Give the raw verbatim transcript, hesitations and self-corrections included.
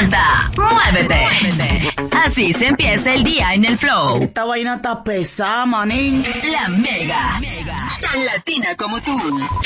Levanta, muévete. Así se empieza el día en el flow. Esta vaina está pesada, manín. La Mega, tan latina como tú.